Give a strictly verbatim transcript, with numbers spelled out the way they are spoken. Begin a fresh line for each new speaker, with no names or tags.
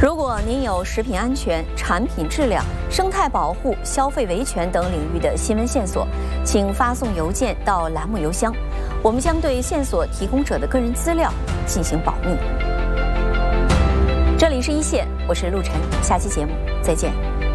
如果您有食品安全、产品质量、生态保护、消费维权等领域的新闻线索，请发送邮件到栏目邮箱，我们将对线索提供者的个人资料进行保密。这里是一线，我是陆晨，下期节目再见。